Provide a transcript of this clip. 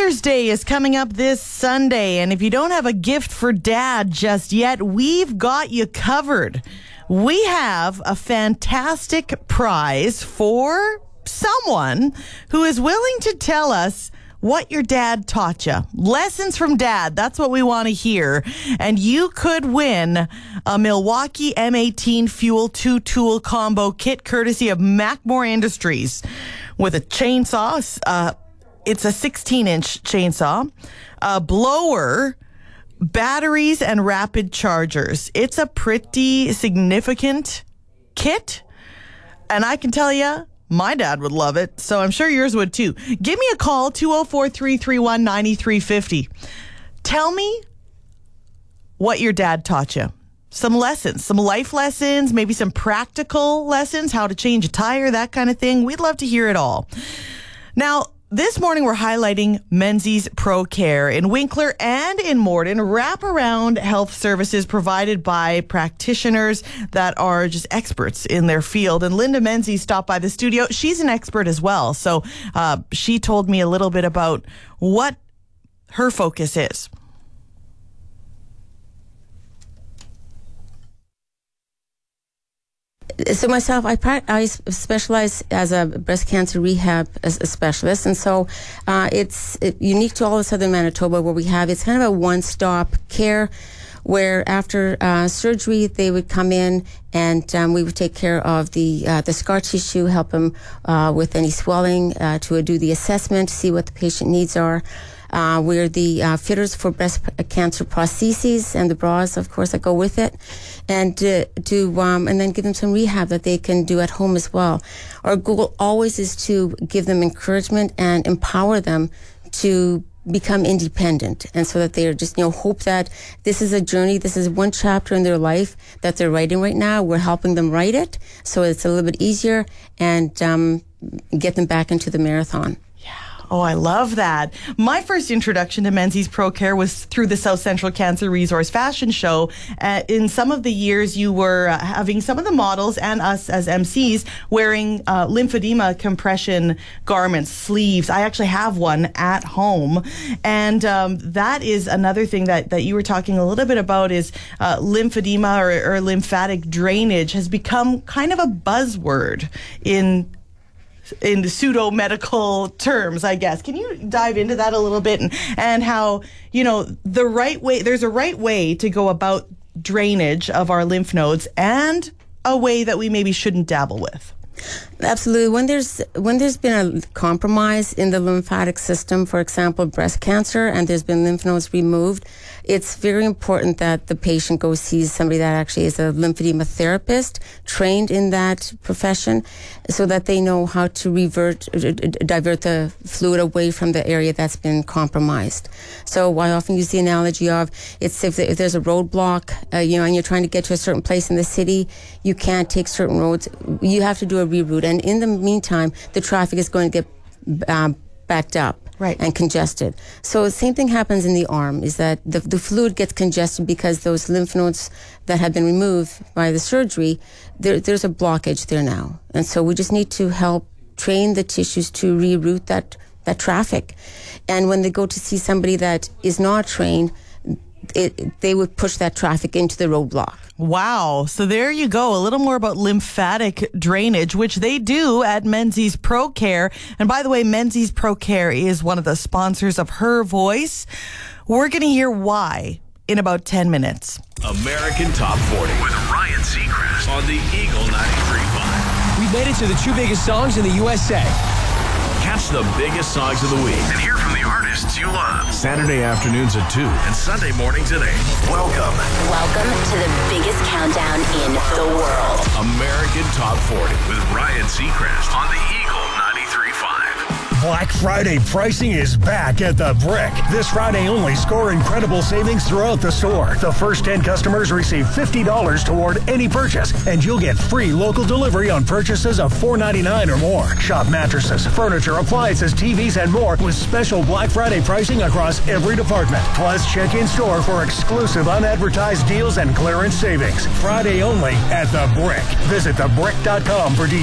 Father's Day is coming up this Sunday, and if you don't have a gift for Dad just yet, we've got you covered. We have a fantastic prize for someone who is willing to tell us what your dad taught you. Lessons from Dad, that's what we want to hear. And you could win a Milwaukee M18 Fuel 2-tool combo kit courtesy of Mackmore Industries with a chainsaw. It's a 16-inch chainsaw, a blower, batteries, and rapid chargers. It's a pretty significant kit, and I can tell you, my dad would love it, so I'm sure yours would too. Give me a call, 204-331-9350. Tell me what your dad taught you. Some lessons, some life lessons, maybe some practical lessons, how to change a tire, that kind of thing. We'd love to hear it all. Now, this morning, we're highlighting Menzies Pro Care in Winkler and in Morden, wraparound health services provided by practitioners that are just experts in their field. And Linda Menzies stopped by the studio. She's an expert as well. So she told me a little bit about what her focus is. So myself, I specialize as a breast cancer rehab as a specialist, and so it's unique to all of Southern Manitoba where it's kind of a one-stop care where after surgery they would come in and we would take care of the scar tissue, help them with any swelling, to do the assessment, see what the patient needs are. We're the fitters for breast cancer prostheses and the bras, of course, that go with it, and and then give them some rehab that they can do at home as well. Our goal always is to give them encouragement and empower them to become independent, and so that they are just, hope that this is a journey, this is one chapter in their life that they're writing right now. We're helping them write it so it's a little bit easier and get them back into the marathon. Oh, I love that. My first introduction to Menzies Pro Care was through the South Central Cancer Resource Fashion Show. In some of the years, you were having some of the models and us as MCs wearing lymphedema compression garments, sleeves. I actually have one at home. And that is another thing that you were talking a little bit about is lymphedema or lymphatic drainage has become kind of a buzzword in the pseudo-medical terms, I guess. Can you dive into that a little bit and how, the right way, there's a right way to go about drainage of our lymph nodes and a way that we maybe shouldn't dabble with? Absolutely. When there's been a compromise in the lymphatic system, for example, breast cancer, and there's been lymph nodes removed, it's very important that the patient goes see somebody that actually is a lymphedema therapist, trained in that profession, so that they know how to divert the fluid away from the area that's been compromised. So I often use the analogy of if there's a roadblock, and you're trying to get to a certain place in the city, you can't take certain roads. You have to do a reroute, and in the meantime, the traffic is going to get backed up. Right. And congested. So the same thing happens in the arm, is that the fluid gets congested because those lymph nodes that have been removed by the surgery, there's a blockage there now. And so we just need to help train the tissues to reroute that traffic. And when they go to see somebody that is not trained, they would push that traffic into the roadblock. Wow. So there you go. A little more about lymphatic drainage, which they do at Menzies Pro Care. And by the way, Menzies Pro Care is one of the sponsors of Her Voice. We're going to hear why in about 10 minutes. American Top 40 with Ryan Seacrest on the Eagle 93.5. We made it to the two biggest songs in the USA. Catch the biggest songs of the week and hear from the artists you love. Saturday afternoons at 2 and Sunday mornings at 8. Welcome to the biggest countdown in the world. American Top 40 with Ryan Seacrest on the Eagle 93.5. Black Friday pricing is back at the Brick. This Friday only, score incredible savings throughout the store. The first 10 customers receive $50 toward any purchase, and you'll get free local delivery on purchases of $4.99 or more. Shop mattresses, furniture, appliances, TVs, and more with special Black Friday pricing across every department. Plus, check in store for exclusive unadvertised deals and clearance savings. Friday only at the Brick. Visit thebrick.com for details.